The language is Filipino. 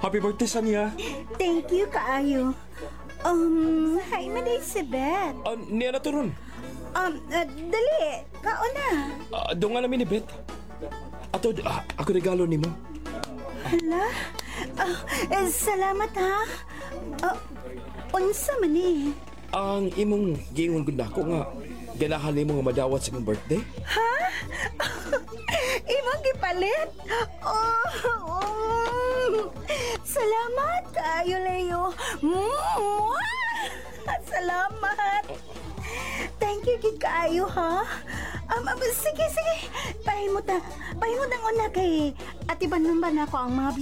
Happy birthday sa niya. Thank you, kaayo. Hi, Maday si Beth. Niya na to ron. Dali, kao na. Doon nga namin ni Beth. Ato, ako regalo ni mo. Hala? Salamat ha. Unsa man eh. Ang imong giingon gud nako nga ganahan nimo nga madawat sa imong birthday. Ha? Imong gipalit? Salamat kayo, Leo. Salamat. Thank you, gid kaayo, ha? Sige. Pahimot ang una kay atiban naman ako ang mga